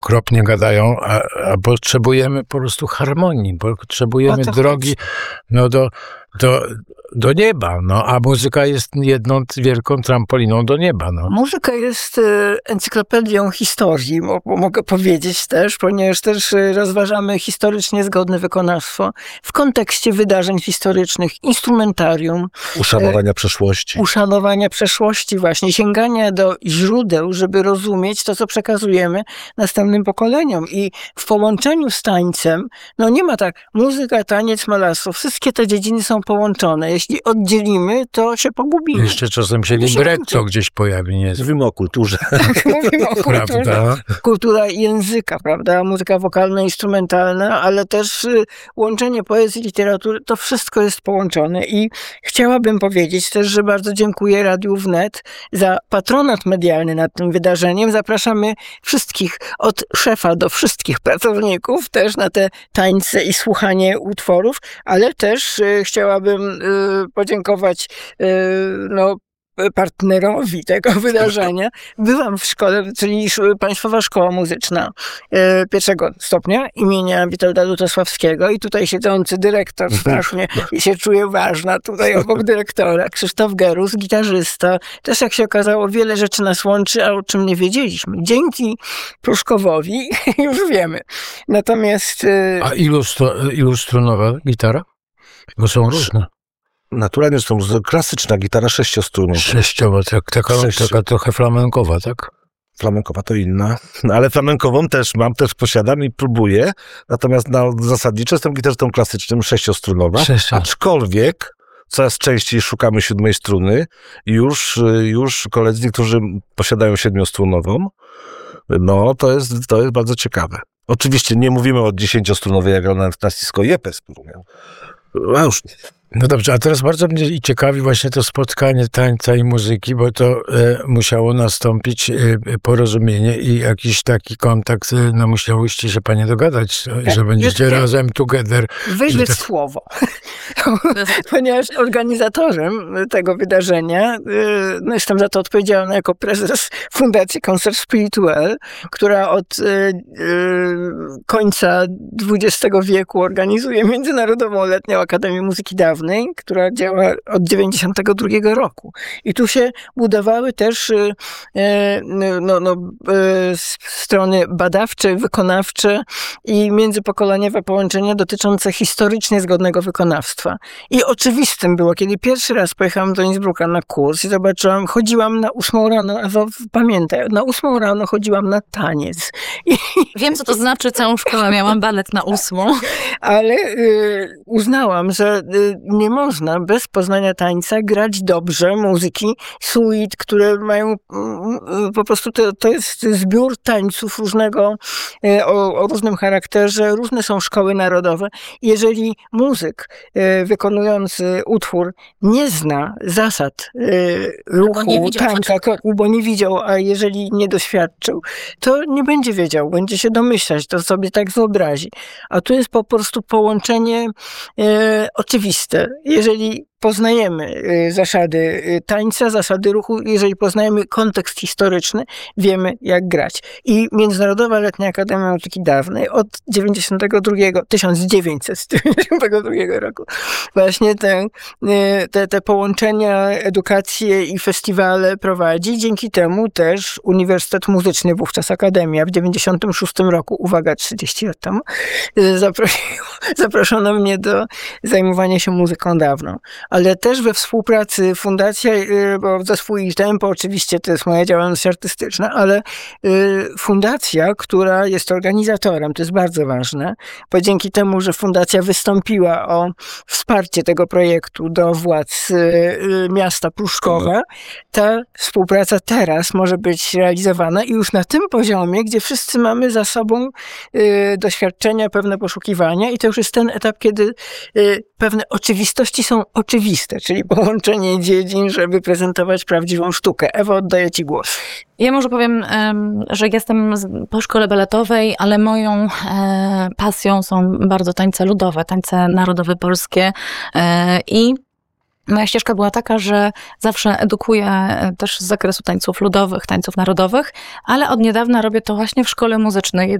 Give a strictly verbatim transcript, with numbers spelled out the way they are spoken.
okropnie gadają, a, a potrzebujemy po prostu harmonii, potrzebujemy drogi no, do, do, do nieba, no, a muzyka jest jedną wielką trampoliną do nieba. No. Muzyka jest e, encyklopedią historii, mo, mogę powiedzieć też, ponieważ też rozważamy historycznie zgodne wykonawstwo w kontekście wydarzeń historycznych, instrumentarium. Uszanowania e, przeszłości. Uszanowania przeszłości właśnie, sięgania do źródeł, żeby rozumieć to, co przekazujemy następnym pokoleniom. I w połączeniu z tańcem, no nie ma tak, muzyka, taniec, malarstwo, wszystkie te dziedziny są połączone. Jeśli oddzielimy, to się pogubimy. Jeszcze czasem się libretto gdzieś pojawi. Nie? Mówimy o kulturze. Tak, mówimy o kulturze. Prawda? Kultura języka, prawda? Muzyka wokalna, instrumentalna, ale też y, łączenie poezji, literatury, to wszystko jest połączone. I chciałabym powiedzieć też, że bardzo dziękuję Radiu Wnet za patronat medialny nad tym wydarzeniem. Zapraszamy wszystkich, od szefa do wszystkich pracowników, też na te tańce i słuchanie utworów, ale też y, chciałabym y, podziękować y, no, partnerowi tego wydarzenia. Byłam w szkole, czyli Państwowa Szkoła Muzyczna e, pierwszego stopnia imienia Witolda Lutosławskiego i tutaj siedzący dyrektor strasznie i się czuje ważna tutaj obok dyrektora, Krzysztof Gerus, gitarzysta. Też jak się okazało, wiele rzeczy nas łączy, a o czym nie wiedzieliśmy. Dzięki Pruszkowowi już wiemy. Natomiast... E, a ilu, sto, ilu strunowa gitara? Bo są różne. Naturalnie są klasyczna gitara sześciostrunna. Sześciowa, tak, taka, Sześciu. taka trochę flamenkowa, tak? Flamenkowa to inna, no, ale flamenkową też mam, też posiadam i próbuję. Natomiast na zasadniczo jestem gitarzystą klasycznym, sześciostrunowa. Sześcio. Aczkolwiek coraz częściej szukamy siódmej struny. Już, już koledzy, którzy posiadają siedmiostrunową, no to jest, to jest bardzo ciekawe. Oczywiście nie mówimy o dziesięciostrunowej, jak na Francisco Yepes. A już nie. No dobrze, a teraz bardzo mnie ciekawi właśnie to spotkanie tańca i muzyki, bo to e, musiało nastąpić e, porozumienie i jakiś taki kontakt, e, no musiałyście się panie dogadać, tak, że będziecie jest, razem, together. Wyjdę tak... słowo. Ponieważ organizatorem tego wydarzenia, no jestem za to odpowiedzialna jako prezes Fundacji Concert Spirituel, która od e, e, końca dwudziestego wieku organizuje Międzynarodową Letnią Akademię Muzyki Dawnej, która działa od dziewięćdziesiątego drugiego roku. I tu się budowały też e, no, no, e, strony badawcze, wykonawcze i międzypokoleniowe połączenia dotyczące historycznie zgodnego wykonawstwa. I oczywistym było, kiedy pierwszy raz pojechałam do Innsbrucka na kurs i zobaczyłam, chodziłam na ósmą rano, a pamiętaj, na ósmą rano chodziłam na taniec. I, Wiem, co to znaczy, całą szkołę miałam balet na ósmą. Ale y, uznałam, że y, nie można bez poznania tańca grać dobrze muzyki, suite, które mają po prostu, to, to jest zbiór tańców różnego, o, o różnym charakterze, różne są szkoły narodowe. Jeżeli muzyk wykonujący utwór nie zna zasad ruchu, tańca, kroku, bo nie widział, a jeżeli nie doświadczył, to nie będzie wiedział, będzie się domyślać, to sobie tak wyobrazi. A tu jest po prostu połączenie e, oczywiste. Jeżeli poznajemy zasady tańca, zasady ruchu, jeżeli poznajemy kontekst historyczny, wiemy jak grać. I Międzynarodowa Letnia Akademia Muzyki Dawnej od dziewięćdziesiątego drugiego, tysiąc dziewięćset dziewięćdziesiątego drugiego roku właśnie te, te, te połączenia, edukacje i festiwale prowadzi. Dzięki temu też Uniwersytet Muzyczny, wówczas Akademia, w dziewięćdziesiątym szóstym roku, uwaga, trzydzieści lat temu, zaprosiło, zaproszono mnie do zajmowania się muzyką dawną. Ale też we współpracy fundacja, bo zespół i tempo, oczywiście to jest moja działalność artystyczna, ale fundacja, która jest organizatorem, to jest bardzo ważne, bo dzięki temu, że fundacja wystąpiła o wsparcie tego projektu do władz miasta Pruszkowa, ta współpraca teraz może być realizowana i już na tym poziomie, gdzie wszyscy mamy za sobą doświadczenia, pewne poszukiwania i to już jest ten etap, kiedy pewne oczywistości są oczywiste, czyli połączenie dziedzin, żeby prezentować prawdziwą sztukę. Ewo, oddaję ci głos. Ja może powiem, że jestem po szkole baletowej, ale moją pasją są bardzo tańce ludowe, tańce narodowe polskie i Moja ścieżka była taka, że zawsze edukuję też z zakresu tańców ludowych, tańców narodowych, ale od niedawna robię to właśnie w szkole muzycznej.